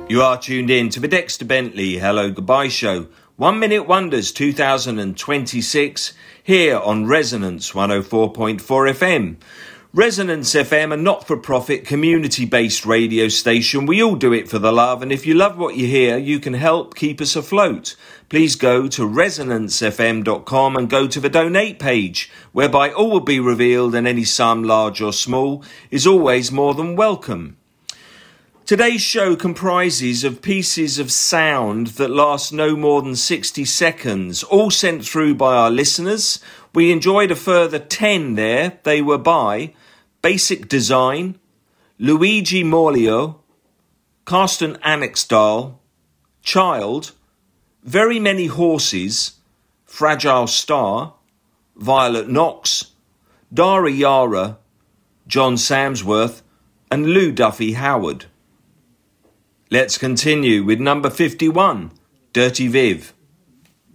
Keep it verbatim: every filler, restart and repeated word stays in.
You are tuned in to the Dexter Bentley Hello Goodbye Show, One Minute Wonders two thousand twenty-six, here on Resonance one oh four point four F M. Resonance F M, a not-for-profit, community-based radio station. We all do it for the love, and if you love what you hear, you can help keep us afloat. Please go to resonance f m dot com and go to the donate page, whereby all will be revealed and any sum, large or small, is always more than welcome. Today's show comprises of pieces of sound that last no more than sixty seconds, all sent through by our listeners. We enjoyed a further ten there. They were by Basic Design, Luigi Morlio, Carsten Annexdahl, Child, Very Many Horses, Fragile Star, Violet Knox, Dara Yara, John Samsworth, and Lou Duffy Howard. Let's continue with number fifty-one, Dirty Viv.